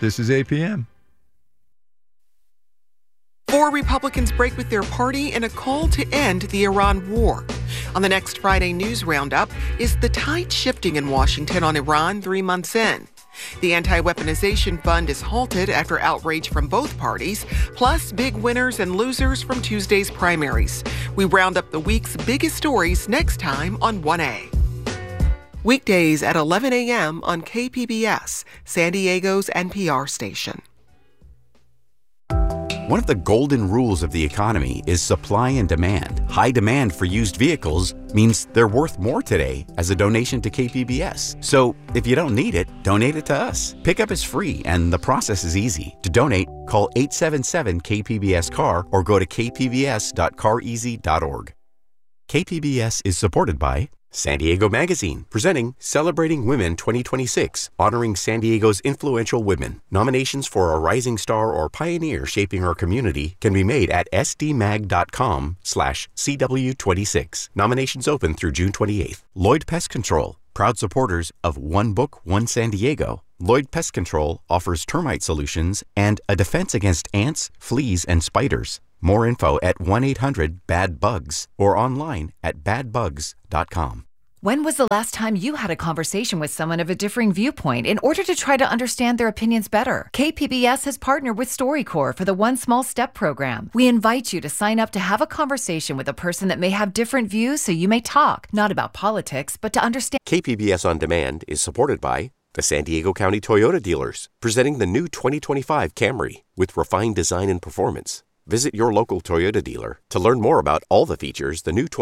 This is APM. 4 Republicans break with their party in a call to end the Iran war. On the next Friday News Roundup, is the tide shifting in Washington on Iran 3 months in? The anti-weaponization fund is halted after outrage from both parties, plus big winners and losers from Tuesday's primaries. We round up the week's biggest stories next time on 1A. Weekdays at 11 a.m. on KPBS, San Diego's NPR station. One of the golden rules of the economy is supply and demand. High demand for used vehicles means they're worth more today as a donation to KPBS. So if you don't need it, donate it to us. Pickup is free and the process is easy. To donate, call 877-KPBS-CAR or go to kpbs.careasy.org. KPBS is supported by San Diego Magazine, presenting Celebrating Women 2026, honoring San Diego's influential women. Nominations for a rising star or pioneer shaping our community can be made at sdmag.com/CW26. Nominations open through June 28th. Lloyd Pest Control, proud supporters of One Book, One San Diego. Lloyd Pest Control offers termite solutions and a defense against ants, fleas, and spiders. More info at 1-800-BAD-BUGS or online at badbugs.com. When was the last time you had a conversation with someone of a differing viewpoint in order to try to understand their opinions better? KPBS has partnered with StoryCorps for the One Small Step program. We invite you to sign up to have a conversation with a person that may have different views so you may talk, not about politics, but to understand. KPBS On Demand is supported by the San Diego County Toyota dealers, presenting the new 2025 Camry with refined design and performance. Visit your local Toyota dealer to learn more about all the features the new